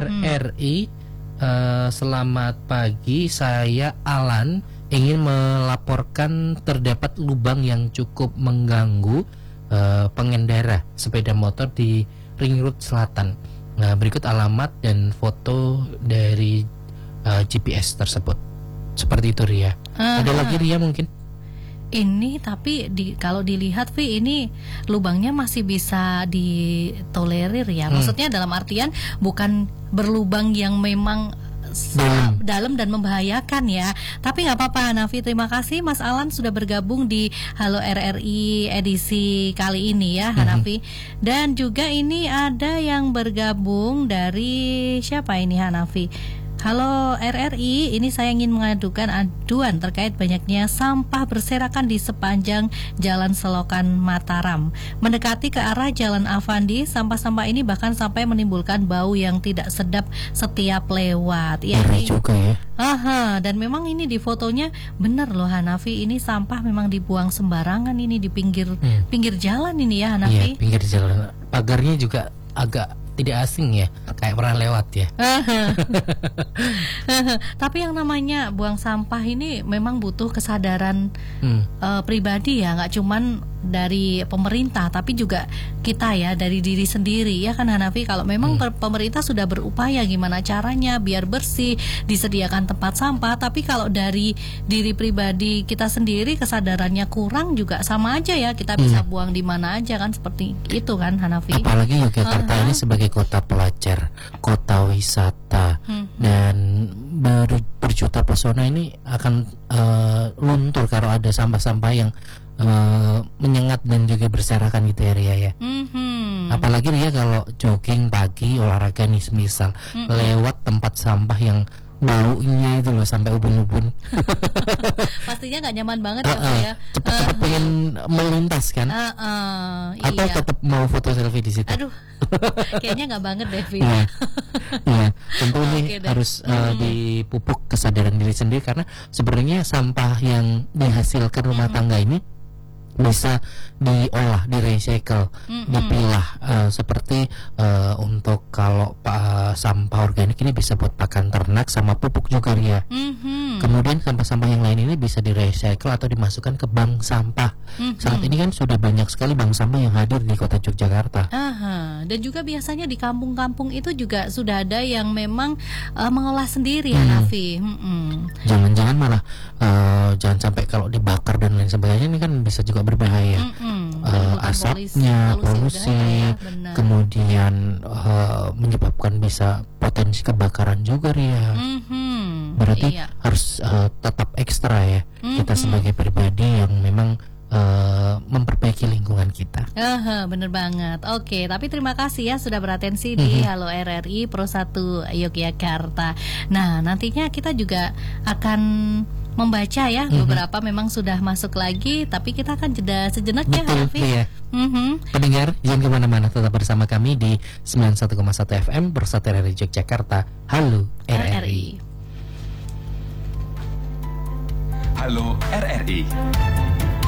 RRI, selamat pagi, saya Alan, ingin melaporkan terdapat lubang yang cukup mengganggu pengendara sepeda motor di Ring Road Selatan. Nah, berikut alamat dan foto dari GPS tersebut. Seperti itu, Ria. Ada lagi, Ria, mungkin? Ini tapi kalau dilihat Vi, ini lubangnya masih bisa ditolerir ya. Maksudnya dalam artian bukan berlubang yang memang dalam dan membahayakan ya. Tapi nggak apa-apa Hanafi. Terima kasih Mas Alan sudah bergabung di Halo RRI edisi kali ini ya Hanafi. Dan juga ini ada yang bergabung dari siapa ini Hanafi? Halo RRI, ini saya ingin mengadukan aduan terkait banyaknya sampah berserakan di sepanjang Jalan Selokan Mataram. Mendekati ke arah Jalan Avandi, sampah-sampah ini bahkan sampai menimbulkan bau yang tidak sedap setiap lewat. Ya, ini juga ya. Dan memang ini di fotonya benar loh Hanafi, ini sampah memang dibuang sembarangan ini di pinggir jalan ini ya Hanafi. Iya, pinggir jalan. Pagarnya juga agak tidak asing ya, kayak pernah lewat ya. Tapi yang namanya buang sampah ini memang butuh kesadaran pribadi ya, nggak cuman dari pemerintah tapi juga kita ya, dari diri sendiri ya kan Hanafi. Kalau memang pemerintah sudah berupaya gimana caranya biar bersih, disediakan tempat sampah, tapi kalau dari diri pribadi kita sendiri kesadarannya kurang juga sama aja ya, kita bisa buang di mana aja kan, seperti itu kan Hanafi. Apalagi Yogyakarta ini sebagai kota pelajar, kota wisata, dan berjuta pesona ini akan luntur kalau ada sampah-sampah yang menyengat dan juga berserakan gitu ya Ria ya. Apalagi Ria kalau jogging pagi, olahraga nih semisal lewat tempat sampah yang baunya itu loh sampai ubun-ubun. Pastinya nggak nyaman banget ya. Cepat-cepat pengen melintas kan? Atau iya. tetap mau foto selfie di situ? Aduh, kayaknya nggak banget deh. Iya, tentu ini harus dipupuk kesadaran diri sendiri, karena sebenarnya sampah yang dihasilkan rumah tangga ini bisa diolah, di-recycle, dipilah, seperti untuk kalau sampah organik ini bisa buat pakan ternak sama pupuk juga ya. Kemudian sampah-sampah yang lain ini bisa di-recycle atau dimasukkan ke bank sampah. Saat ini kan sudah banyak sekali bank sampah yang hadir di kota Yogyakarta. Dan juga biasanya di kampung-kampung itu juga sudah ada yang memang mengolah sendiri ya Nafi. Jangan-jangan malah jangan sampai kalau dibakar dan lain sebagainya, ini kan bisa juga berbahaya. Asapnya, polusi, kemudian menyebabkan bisa potensi kebakaran juga Ria. Berarti harus tetap ekstra ya kita sebagai pribadi yang memang memperbaiki lingkungan kita. Bener banget. Oke, tapi terima kasih ya sudah beratensi di Halo RRI Pro 1 Yogyakarta. Nah, nantinya kita juga akan membaca ya beberapa memang sudah masuk lagi, tapi kita akan jeda sejenak. Betul, ya Hafiz. Iya. Pendengar jangan kemana-mana, tetap bersama kami di 91,1 FM Bersatu RRI Yogyakarta. Halo RRI. Halo RRI.